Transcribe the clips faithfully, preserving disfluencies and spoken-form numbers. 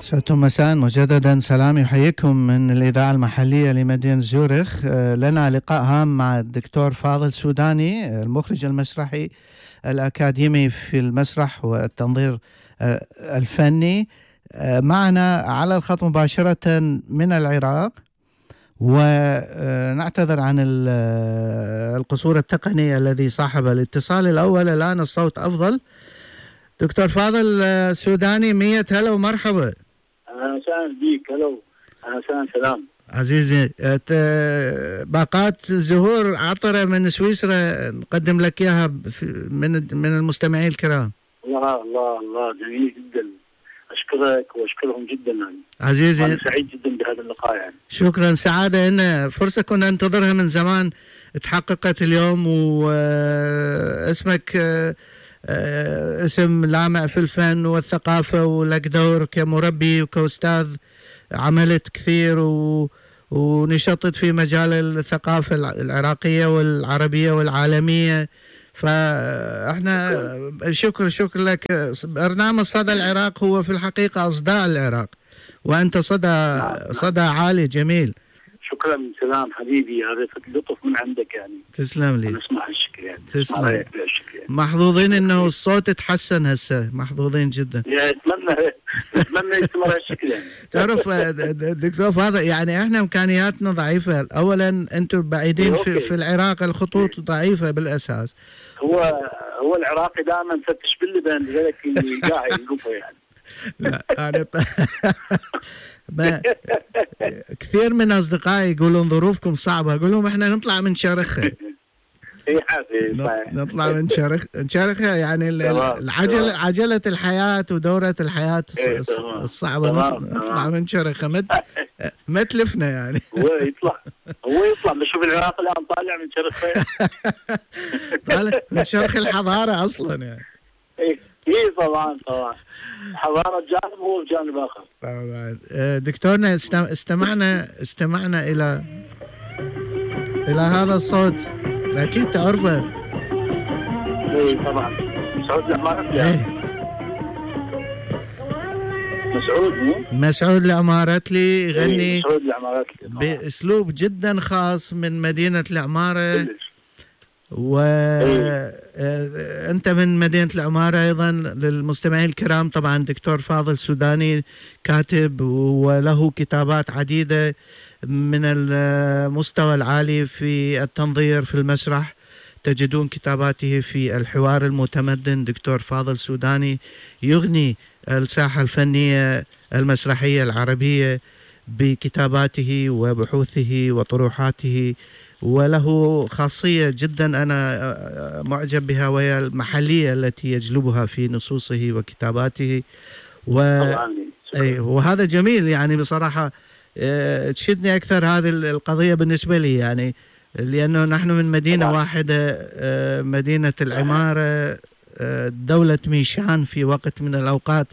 سعدتم مساء مجددا. سلام يحييكم من الإذاعة المحلية لمدينة زيورخ. لنا لقاء هام مع الدكتور فاضل سوداني، المخرج المسرحي الأكاديمي في المسرح والتنظير الفني، معنا على الخط مباشرة من العراق، ونعتذر عن القصور التقني الذي صاحب الاتصال الأول. الآن الصوت أفضل. دكتور فاضل سوداني، مية هلا ومرحبا. أهلا وسهلا بيك. هلا أهلا وسهلا. سلام عزيزي، باقات زهور عطرة من سويسرا نقدم لك إياها من من المستمعين الكرام. الله الله الله جميل جدا. أشكرك وأشكرهم جدا يعني. عزيزي أنا سعيد جدا بهذا اللقاء يعني. شكرا. سعادة إن فرصة كنا ننتظرها من زمان تحققت اليوم، واسمك اسم لامع في الفن والثقافة، ولك دور كمربي وكأستاذ عملت كثير و... ونشطت في مجال الثقافة العراقية والعربية والعالمية. فاحنا شكر شكر لك. برنامج صدى العراق هو في الحقيقة أصداء العراق، وأنت صدى صدى عالي جميل. شكرا. سلام حبيبي، هذا لطف من عندك يعني. تسلم لي. نسمع هالشكل يعني. تسلم. يعني. محظوظين انه الصوت تحسن هسه، محظوظين جدا. يا اتمنى اتمنى يستمر هالشكل يعني. تعرف دكتور فاضل، يعني احنا امكانياتنا ضعيفه. اولا انتم بعيدين في, في العراق، الخطوط ضعيفه بالاساس. هو هو العراقي دائما فتش باللبن، لذلك قاعد يلقفه يعني. لا أنا ما كثير من اصدقائي يقولون ظروفكم صعبه، اقول لهم احنا نطلع من شرخه. اي حبيبي نطلع من شرخ شرخه يعني العجله عجله الحياه ودوره الحياه الصعبه. نطلع من شرخه ما ما تلفنا يعني. هو يطلع هو يطلع بشوف العراق الان طالع من شرخه. طالع من شرخ الحضاره اصلا يعني. اي طبعا طبعا. حضاره جانب وهو بجانب اخر. طبعا. دكتورنا استمعنا استمعنا الى الى هذا الصوت، اكيد تعرفه. اي طبعا. مسعود العمارتلي. ايه مسعود مو؟ مسعود العمارتلي يغني. ايه مسعود العمارتلي باسلوب جدا خاص من مدينه العماره. وأنت من مدينة العمارة أيضا. للمستمعين الكرام، طبعا دكتور فاضل سوداني كاتب وله كتابات عديدة من المستوى العالي في التنظير في المسرح. تجدون كتاباته في الحوار المتمدن. دكتور فاضل سوداني يغني الساحة الفنية المسرحية العربية بكتاباته وبحوثه وطروحاته، وله خاصية جدا أنا معجب بها، وهي المحلية التي يجلبها في نصوصه وكتاباته. و... أي وهذا جميل يعني بصراحة. تشدني أكثر هذه القضية بالنسبة لي يعني، لأنه نحن من مدينة طبعا. واحدة، مدينة العمارة، دولة ميشان في وقت من الأوقات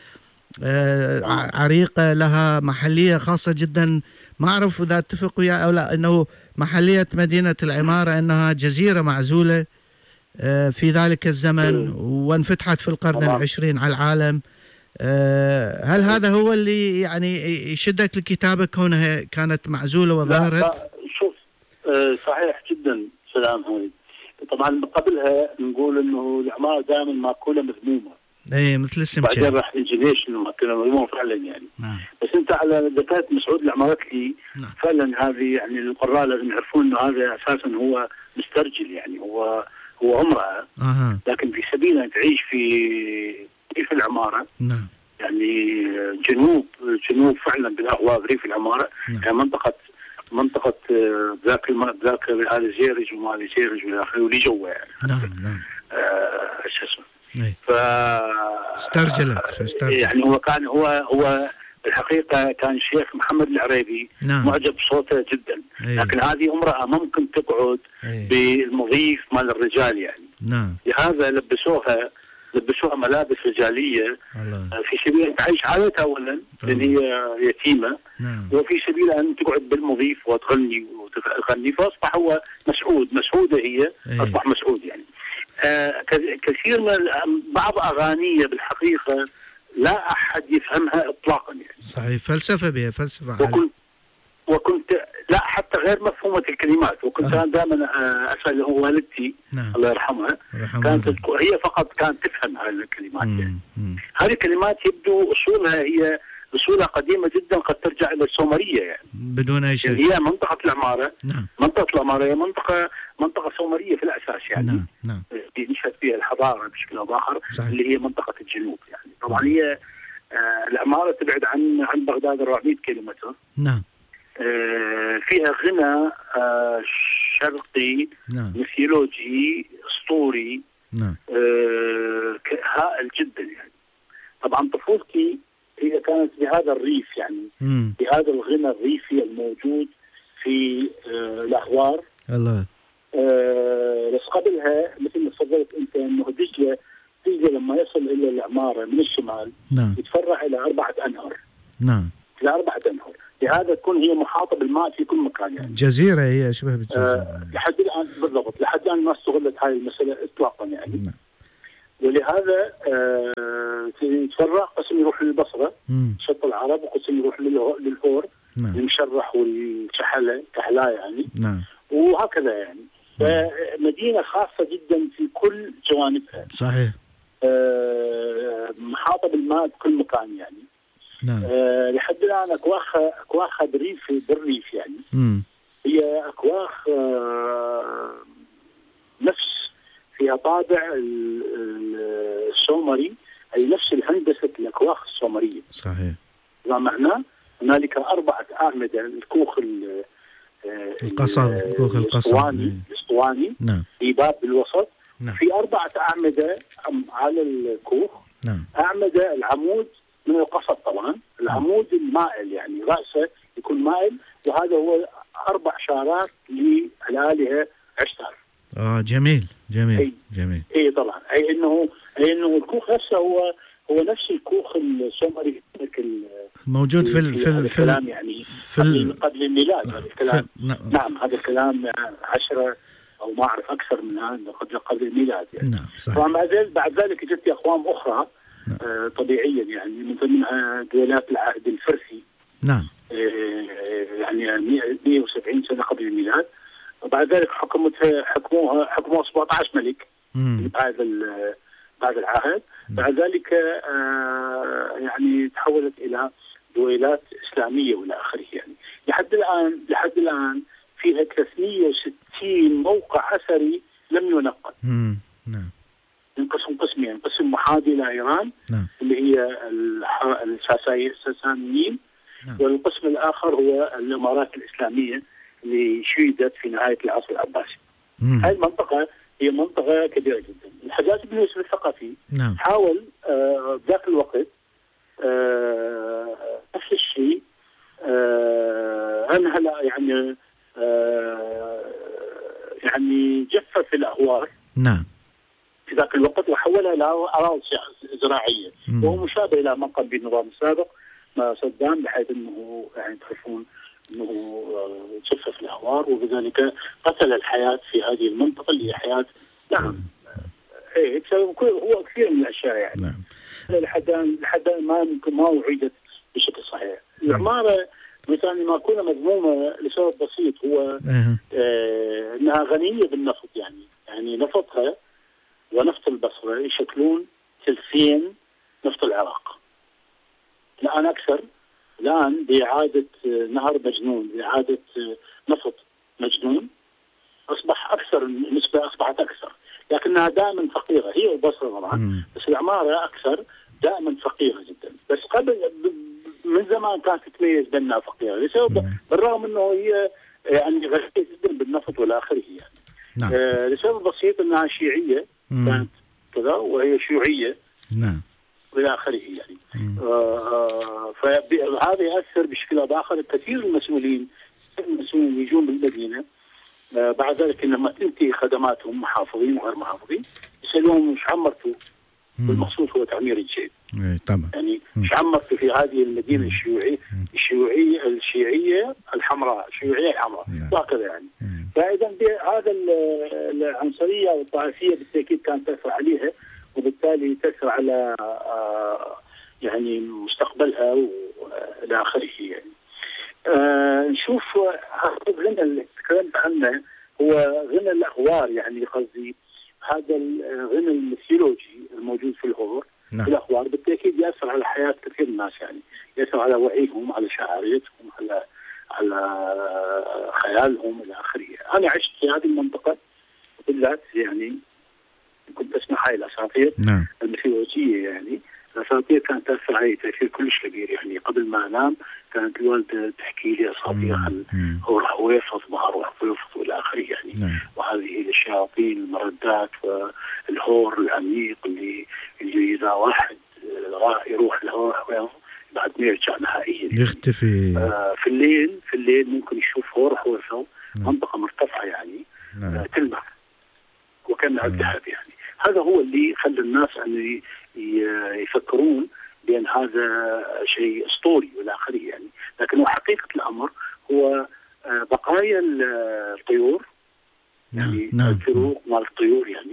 عريقة، لها محلية خاصة جدا. ما أعرف إذا اتفق وياه أو لا، أنه محلية مدينة العمارة أنها جزيرة معزولة في ذلك الزمن، وانفتحت في القرن العشرين على العالم. هل هذا هو اللي يعني يشدك لكتابة كونها كانت معزولة وظهرت؟ لا شوف، صحيح جدا سلام. هاي طبعا قبلها نقول انه العمارة دائما ماكولة مذمومة. ايه مثل السمكة. بعدين راح نجي ليش انه ماكولة مذمومة فعلا يعني. نعم. بس انت على ذكرت مسعود العمارتلي. نعم. فعلا هذه يعني القراء لازم يعرفون انه هذا اساسا هو مسترجل يعني، هو هو امرأة. أه. لكن في سبيل ان تعيش في ريف العمارة. نعم. يعني جنوب جنوب فعلا بالاهواء ريف العمارة. نعم. يعني منطقة منطقة ذاك ذاك آل زيرج وما آل زيرج والى اخره، ولي جوه يعني. نعم نعم. آه شو اسمه. ف استرجلت يعني هو كان هو هو الحقيقة كان الشيخ محمد العريبي. نعم. معجب بصوته جدا. أي. لكن هذه امرأة ممكن تقعد. أي. بالمضيف مال الرجال يعني. نعم. لهذا لبسوها لبسوها ملابس رجالية. الله. في سبيل أن تعيش حالتها أولا لأن هي يتيمة. نعم. وفي سبيل أن تقعد بالمضيف وتغني وتغني، فأصبح هو مسعود، مسعودة هي. أي. أصبح مسعود يعني. آه كثير من بعض أغانيه بالحقيقة لا أحد يفهمها إطلاقا يعني. صحيح، فلسفة بها فلسفة. وكنت وكنت لا حتى غير مفهومة الكلمات. وكنت آه. أنا دائما أسأل والدتي نعم. الله يرحمها، كانت هي فقط كانت تفهم هذه الكلمات يعني. هذه الكلمات يبدو أصولها هي أصولها قديمة جدا، قد ترجع إلى السومرية يعني بدون أي شيء. يعني هي منطقة العمارة. نعم. منطقة العمارة هي منطقة منطقة سومرية في الأساس يعني. نعم نعم. نشأت فيها الحضارة بشكل أو بآخر. صحيح. اللي هي منطقة الجنوب يعني. طبعا هي آه العمارة تبعد عن عن بغداد أربعمائة كيلومتر. نعم. آه فيها غنى آه شرقي. نعم. ميثولوجي أسطوري. نعم. آه هائل جدا يعني. طبعا طفولتي هي كانت بهذا الريف يعني. مم. بهذا الغنى الريفي الموجود في آه الأهوار. الله. آه بس قبلها مثل ما تفضلت انت انه دجله دجله لما يصل الى العماره من الشمال. نعم. يتفرع الى اربعه انهر. نعم. الى اربعه انهر، لهذا تكون هي محاطه بالماء في كل مكان يعني. جزيره، هي اشبه بالجزيره. آه لحد الان بالضبط، لحد الان ما استغلت هذه المساله اطلاقا يعني. نعم. ولهذا آه يتفرع، قسم يروح للبصره شط العرب، وقسم يروح للهور. نعم. المشرح والكحله كحلاء يعني. نعم. وهكذا يعني. فمدينة خاصة جدا في كل جوانبها. صحيح. آه محاطة بالماء بكل مكان يعني. نعم. آه لحد الآن أكواخها أكواخها بالريف بالريف يعني. مم. هي أكواخ آه نفس فيها طابع السومري، أي نفس الهندسة الأكواخ السومرية. صحيح. ما معناه هنالك أربعة أعمدة الكوخ القصب، كوخ القصب الاسطواني الاسطواني. نعم. في باب بالوسط. نعم. في أربعة أعمدة على الكوخ. نعم. أعمدة العمود من القصب طبعا، العمود المائل يعني رأسه يكون مائل، وهذا هو أربع شارات للآلهة عشتار. آه جميل جميل. أي. جميل. اي طبعا، اي انه اي انه الكوخ نفسه هو هو نفس الكوخ السومري موجود في ال في ال في الكلام يعني في قبل, قبل الميلاد. هذا الكلام نعم. نعم هذا الكلام عشرة او ما اعرف اكثر من هذا قبل قبل الميلاد يعني. نعم صحيح. طبعا بعد ذلك بعد ذلك جت اقوام اخرى. نعم. آه طبيعيا يعني من ضمنها دويلات العهد الفرسي. نعم. آه يعني مئة وسبعين سنه قبل الميلاد. وبعد ذلك حكمتها حكموها حكموها سبعة عشر ملك بعد بعد العهد. بعد ذلك آه يعني تحولت الى دويلات اسلاميه والى اخره يعني. لحد الان لحد الان فيها ثلاثمئة وستين موقع اثري لم ينقب. نعم. ينقسم قسمين، قسم محاذي الى ايران. نعم. اللي هي الساسانيين. نعم. والقسم الاخر هو الامارات الاسلاميه اللي شيدت في نهايه العصر العباسي. هذه المنطقه هي منطقه كبيره جدا. الحجاج بن يوسف الثقفي. نعم. حاول آه ذاك الوقت آه نفس الشيء آه انهى يعني آه يعني جفف الاهوار. نعم. في ذاك الوقت وحولها الى اراضي زراعيه. مم. وهو مشابه الى ما قام به النظام السابق مع صدام، بحيث انه يعني تعرفون انه جفف الاهوار وبذلك قتل الحياه في هذه المنطقه اللي هي حياه. نعم. ايه هو كثير من الاشياء يعني. نعم. لحد لحد ما ممكن ما وعدت بشكل صحيح. العماره مثلا ما كنا مذمومه لسبب بسيط، هو آه انها غنيه بالنفط يعني يعني نفطها ونفط البصره يشكلون ثلثين نفط العراق. الان اكثر الآن بإعادة نهر مجنون، بإعادة نفط مجنون أصبح أكثر، النسبة أصبحت أكثر، لكنها دائما فقيرة هي البصرة طبعا. مم. بس العمارة أكثر دائما فقيرة جدا. بس قبل من زمان كانت تتميز بأنها فقيرة لسبب بالرغم أنه هي يعني غنية جدا بالنفط والى آخره يعني. نعم. آه لسبب بسيط أنها شيعية. مم. كانت كذا وهي شيوعية. نعم. والى اخره يعني. آه فهذا ياثر بشكل او باخر. كثير من المسؤولين المسؤولين يجون بالمدينه آه بعد ذلك لما تنتهي خدماتهم محافظين وغير محافظين يسالون ايش عمرتوا؟ والمقصود هو تعمير الجيب. طبعا يعني ايش عمرتوا في هذه المدينه الشيوعيه الشيوعيه الشيعيه الحمراء الشيوعيه الحمراء وهكذا يعني. فاذا هذا العنصريه والطائفيه بالتاكيد كانت تاثر عليها، وبالتالي تأثر على يعني مستقبلها والى اخره يعني. آه نشوف هذا الغنى اللي تكلمت عنه هو غنى الاغوار، يعني قصدي هذا الغنى الميثولوجي الموجود في الهور نعم. في الاغوار بالتاكيد ياثر على حياه كثير من الناس، يعني ياثر على وعيهم، على شعاريتهم، على على خيالهم الى اخره. انا عشت في هذه المنطقه بالذات، يعني كنت اسمع هاي الاساطير نعم. الميثولوجيه، يعني الاساطير كانت تاثر علي تاثير كلش كبير. يعني قبل ما انام كانت الوالده تحكي لي اساطير عن هو هويفط ظهر وحويفط والى اخره يعني. نعم. وهذه الشياطين المردات والهور العميق اللي اللي اذا واحد راح يروح له بعد ما يرجع نهائيا يختفي. آه في الليل في الليل ممكن يشوف هور حويفط منطقه مرتفعه يعني آه تلمع وكان الذهب يعني. هذا هو اللي خلى الناس ان يفكرون بان هذا شيء اسطوري والى اخره يعني. لكن حقيقه الامر هو بقايا الطيور، يعني نعم. الفروق مال الطيور يعني